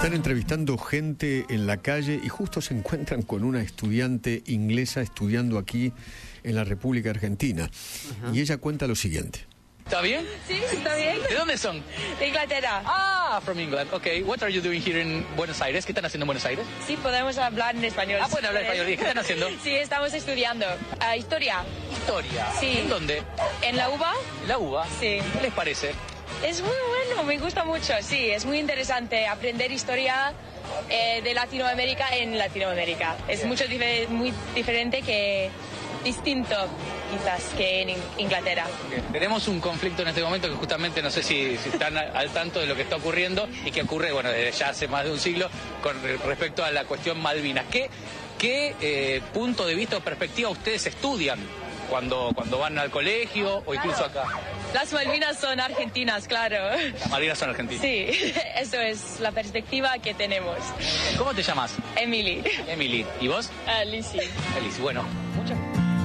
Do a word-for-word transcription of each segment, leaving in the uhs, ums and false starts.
Están entrevistando gente en la calle y justo se encuentran con una estudiante inglesa estudiando aquí en la República Argentina. Uh-huh. Y ella cuenta lo siguiente. ¿Está bien? Sí, está bien. ¿De dónde son? De Inglaterra. Ah, from England. Okay. What are you doing here in Buenos Aires? ¿Qué están haciendo en Buenos Aires? Sí, podemos hablar en español. Ah, pueden hablar español. ¿Qué están haciendo? Sí, estamos estudiando uh, historia. Historia. Sí. ¿En dónde? En la U B A. ¿La U B A? Sí. ¿Qué les parece? Es muy bueno, me gusta mucho, sí, es muy interesante aprender historia eh, de Latinoamérica en Latinoamérica. Es mucho difer- muy diferente que distinto quizás que en Inglaterra. Okay. Tenemos un conflicto en este momento que justamente no sé si, si están al tanto de lo que está ocurriendo y que ocurre, bueno, desde ya hace más de un siglo con respecto a la cuestión Malvinas. ¿Qué, qué eh, punto de vista o perspectiva ustedes estudian cuando, cuando van al colegio o incluso claro. acá? Las Malvinas son argentinas, claro. Las Malvinas son argentinas. Sí, eso es la perspectiva que tenemos. ¿Cómo te llamas? Emily. Emily. ¿Y vos? Uh, Lizzie. Lizzie, bueno, muchas.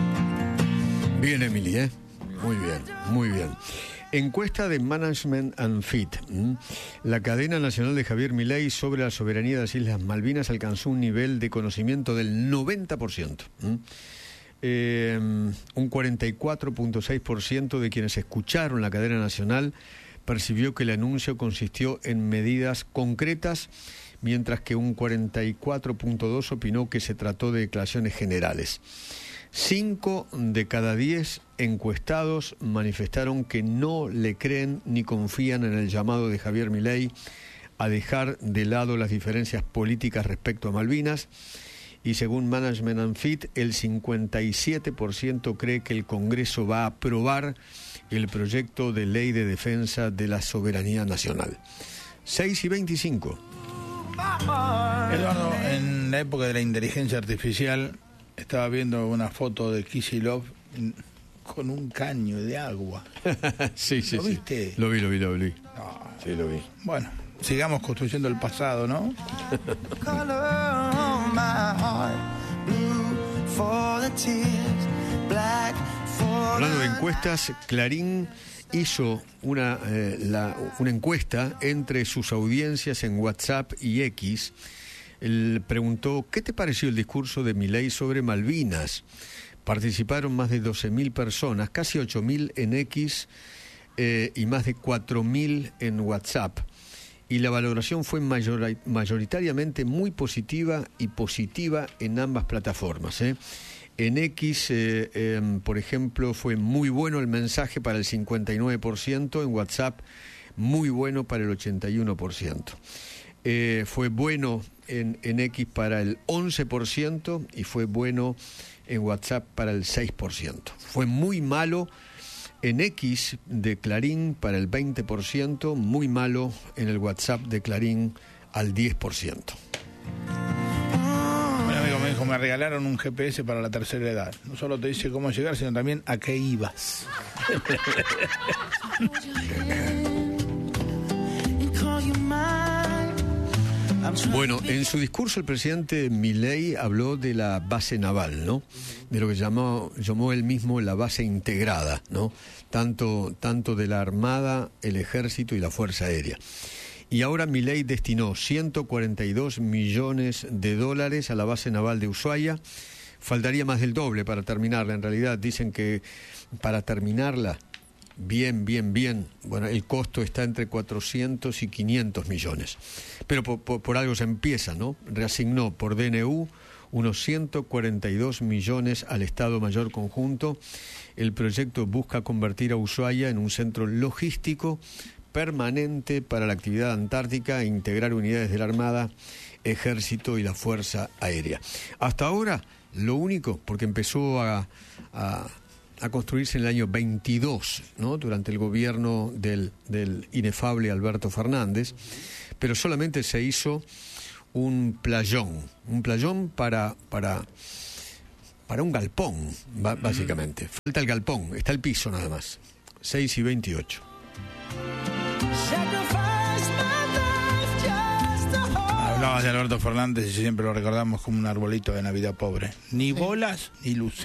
Bien, Emily, ¿eh? Muy bien, muy bien. Encuesta de Management and Fit. ¿m? La cadena nacional de Javier Milei sobre la soberanía de las Islas Malvinas alcanzó un nivel de conocimiento del noventa por ciento. ¿m? Eh, un cuarenta y cuatro punto seis por ciento de quienes escucharon la cadena nacional percibió que el anuncio consistió en medidas concretas, mientras que un cuarenta y cuatro punto dos por ciento opinó que se trató de declaraciones generales. Cinco de cada diez encuestados manifestaron que no le creen ni confían en el llamado de Javier Milei a dejar de lado las diferencias políticas respecto a Malvinas. Y según Management and Fit, el cincuenta y siete por ciento cree que el Congreso va a aprobar el proyecto de ley de defensa de la soberanía nacional. seis y veinticinco. Eduardo, en la época de la inteligencia artificial, estaba viendo una foto de Kicillof con un caño de agua. sí, sí, ¿Lo sí. viste? Lo vi, lo vi, lo vi. No. Sí, lo vi. Bueno, sigamos construyendo el pasado, ¿no? Hablando de encuestas, Clarín hizo una, eh, la, una encuesta entre sus audiencias en WhatsApp y X. Él preguntó, ¿qué te pareció el discurso de Milei sobre Malvinas? Participaron más de doce mil personas, casi ocho mil en X eh, y más de cuatro mil en WhatsApp. Y la valoración fue mayor, mayoritariamente muy positiva y positiva en ambas plataformas. ¿eh? En X, eh, eh, por ejemplo, fue muy bueno el mensaje para el cincuenta y nueve por ciento, en WhatsApp muy bueno para el ochenta y uno por ciento. Eh, fue bueno en, en X para el once por ciento y fue bueno en WhatsApp para el seis por ciento. Fue muy malo en X de Clarín para el veinte por ciento, muy malo en el WhatsApp de Clarín al diez por ciento. Un amigo me dijo, me regalaron un G P S para la tercera edad. No solo te dice cómo llegar, sino también a qué ibas. Bueno, en su discurso el presidente Milei habló de la base naval, ¿no? De lo que llamó, llamó él mismo la base integrada, ¿no? Tanto, tanto de la Armada, el Ejército y la Fuerza Aérea. Y ahora Milei destinó ciento cuarenta y dos millones de dólares a la base naval de Ushuaia. Faltaría más del doble para terminarla. En realidad dicen que para terminarla, bien, bien, bien, bueno, el costo está entre cuatrocientos y quinientos millones. Pero por, por, por algo se empieza, ¿no? Reasignó por D N U unos ciento cuarenta y dos millones al Estado Mayor Conjunto. El proyecto busca convertir a Ushuaia en un centro logístico permanente para la actividad antártica e integrar unidades de la Armada, Ejército y la Fuerza Aérea. Hasta ahora, lo único, porque empezó a... a a construirse en el año veintidós, ¿no? Durante el gobierno del, del inefable Alberto Fernández, pero solamente se hizo un playón, un playón para, para, para un galpón, básicamente. Falta el galpón, está el piso nada más. seis y veintiocho. Hablabas de Alberto Fernández y siempre lo recordamos como un arbolito de Navidad pobre. Ni bolas ni luces.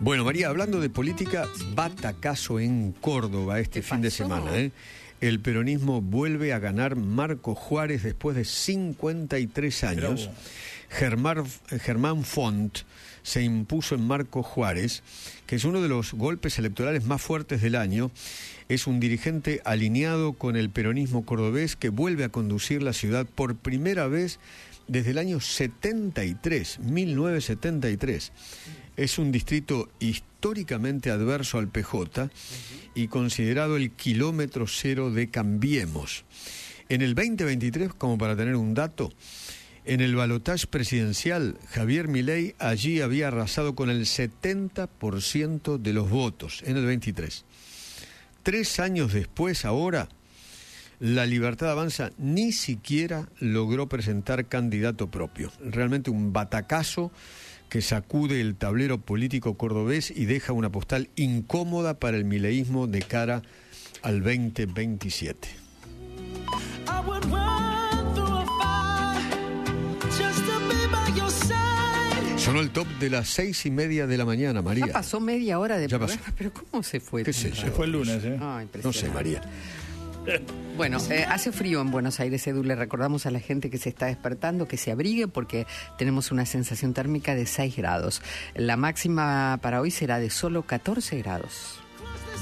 Bueno, María, hablando de política, batacazo en Córdoba este fin de semana, ¿eh? El peronismo vuelve a ganar Marco Juárez después de cincuenta y tres años. Germán, Germán Font se impuso en Marco Juárez, que es uno de los golpes electorales más fuertes del año. Es un dirigente alineado con el peronismo cordobés que vuelve a conducir la ciudad por primera vez desde el año setenta y tres, mil novecientos setenta y tres. Es un distrito históricamente adverso al P J y considerado el kilómetro cero de Cambiemos. En el veinte veintitrés, como para tener un dato, en el balotaje presidencial, Javier Milei allí había arrasado con el setenta por ciento de los votos, en el veintitrés. Tres años después, ahora, La Libertad Avanza ni siquiera logró presentar candidato propio. Realmente un batacazo que sacude el tablero político cordobés y deja una postal incómoda para el mileísmo de cara al veinte veintisiete. Sonó el top de las seis y media de la mañana, María. Ya pasó media hora de ya programa, pasó. Pero ¿cómo se fue? ¿Qué sé yo? Se fue el lunes, ¿eh? Ah, No sé, María. Bueno, eh, hace frío en Buenos Aires, Edu. Le recordamos a la gente que se está despertando que se abrigue porque tenemos una sensación térmica de seis grados. La máxima para hoy será de solo catorce grados.